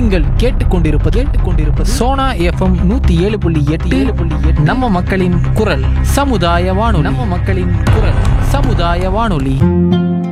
நீங்கள் கேட்டுக்கொண்டிருப்பது சோனா எஃப்எம் 107.8 நம்ம மக்களின் குரல் சமுதாய வானொலி.